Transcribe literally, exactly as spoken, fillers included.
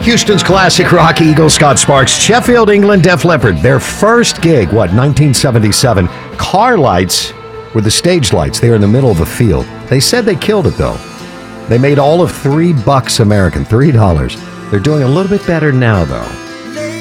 Houston's classic rock Eagles, Scott Sparks, Sheffield, England, Def Leppard. Their first gig, what, nineteen seventy-seven. Car lights were the stage lights there in the middle of a field. They said they killed it, though. They made all of three bucks American, three dollars. They're doing a little bit better now, though.